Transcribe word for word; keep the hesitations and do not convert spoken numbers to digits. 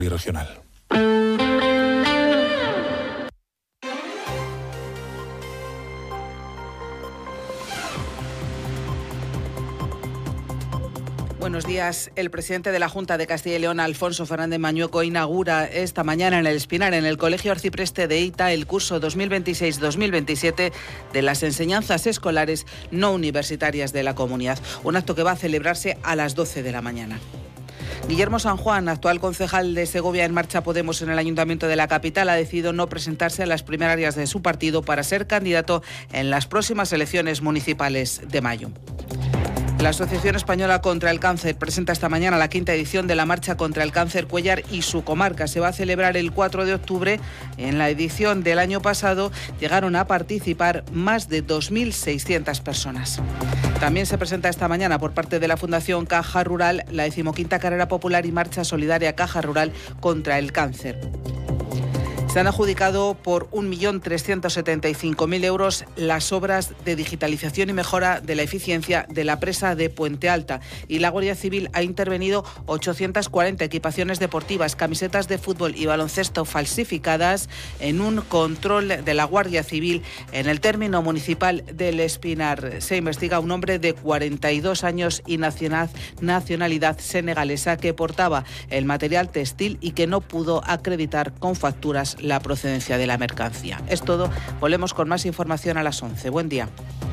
regional. Buenos días. El presidente de la Junta de Castilla y León, Alfonso Fernández Mañueco, inaugura esta mañana en el Espinar, en el Colegio Arcipreste de Ita, el curso dos mil veintiséis dos mil veintisiete de las enseñanzas escolares no universitarias de la comunidad. Un acto que va a celebrarse a las doce de la mañana. Guillermo San Juan, actual concejal de Segovia en Marcha Podemos en el Ayuntamiento de la capital, ha decidido no presentarse a las primarias de su partido para ser candidato en las próximas elecciones municipales de mayo. La Asociación Española contra el Cáncer presenta esta mañana la quinta edición de la Marcha contra el Cáncer Cuéllar y su comarca. Se va a celebrar el cuatro de octubre. En la edición del año pasado llegaron a participar más de dos mil seiscientas personas. También se presenta esta mañana por parte de la Fundación Caja Rural la decimoquinta Carrera Popular y Marcha Solidaria Caja Rural contra el Cáncer. Se han adjudicado por un millón trescientos setenta y cinco mil euros las obras de digitalización y mejora de la eficiencia de la presa de Puente Alta, y la Guardia Civil ha intervenido ochocientas cuarenta equipaciones deportivas, camisetas de fútbol y baloncesto falsificadas en un control de la Guardia Civil en el término municipal del Espinar. Se investiga a un hombre de cuarenta y dos años y nacionalidad senegalesa que portaba el material textil y que no pudo acreditar con facturas la procedencia de la mercancía. Es todo. Volvemos con más información a las once. Buen día.